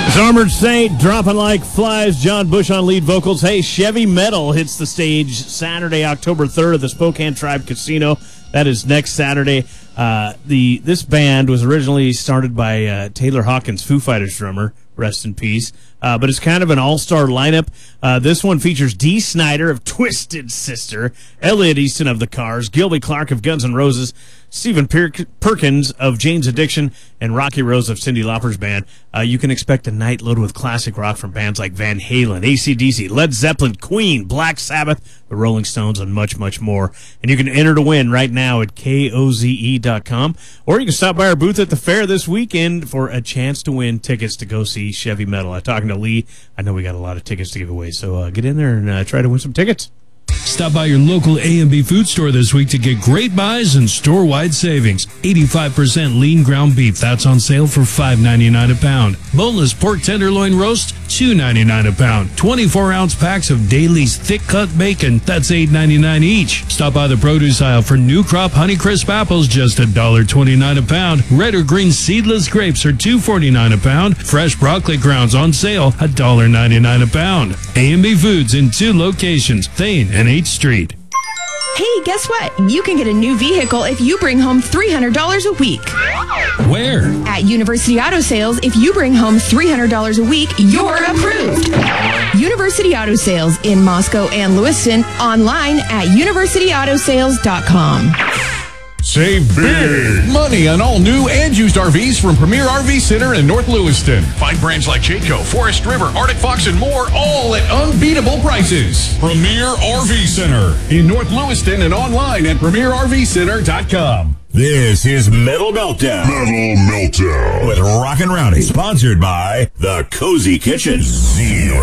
It's Armored Saint, dropping like flies. John Bush on lead vocals. Hey, Chevy Metal hits the stage Saturday, October 3rd at the Spokane Tribe Casino. That is next Saturday. This band was originally started by Taylor Hawkins, Foo Fighters drummer, rest in peace. But it's kind of an all-star lineup. This one features Dee Snider of Twisted Sister, Elliot Easton of The Cars, Gilby Clarke of Guns N' Roses, Stephen Perkins of Jane's Addiction, and Rocky Rose of Cyndi Lauper's band. You can expect a night loaded with classic rock from bands like Van Halen, AC/DC, Led Zeppelin, Queen, Black Sabbath, the Rolling Stones, and much, much more. And you can enter to win right now at KOZE.com, or you can stop by our booth at the fair this weekend for a chance to win tickets to go see Chevy Metal. I'm talking to Lee. I know we got a lot of tickets to give away, so get in there and try to win some tickets. Stop by your local A&B food store this week to get great buys and store-wide savings. 85% lean ground beef, that's on sale for $5.99 a pound. Boneless pork tenderloin roast, $2.99 a pound. 24-ounce packs of Daly's thick-cut bacon, that's $8.99 each. Stop by the produce aisle for new crop Honeycrisp apples, just $1.29 a pound. Red or green seedless grapes are $2.49 a pound. Fresh broccoli grounds on sale, $1.99 a pound. A&B Foods in 2 locations, Thane and 8th Street. Hey, guess what? You can get a new vehicle if you bring home $300 a week. Where? At University Auto Sales, if you bring home $300 a week, you're approved. University Auto Sales in Moscow and Lewiston, online at universityautosales.com. Save big money on all new and used RVs from Premier RV Center in North Lewiston. Find brands like Jayco, Forest River, Arctic Fox, and more, all at unbeatable prices. Premier RV Center in North Lewiston and online at premierrvcenter.com. This is Metal Meltdown. Metal Meltdown. With Rockin' Rowdy. Sponsored by The Cozy Kitchen.